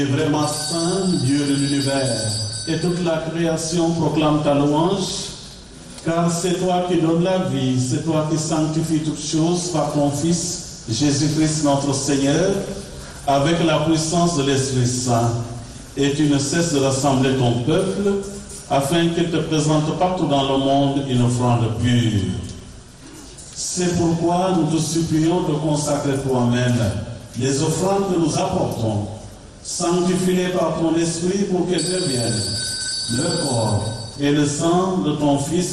Vraiment saint, Dieu de l'univers, et toute la création proclame ta louange, car c'est toi qui donnes la vie, c'est toi qui sanctifies toutes choses par ton Fils, Jésus-Christ notre Seigneur, avec la puissance de l'Esprit Saint. Et tu ne cesses de rassembler ton peuple, afin qu'il te présente partout dans le monde une offrande pure. C'est pourquoi nous te supplions de consacrer toi-même les offrandes que nous apportons. Sanctifie-les par ton esprit pour qu'elles deviennent le corps et le sang de ton Fils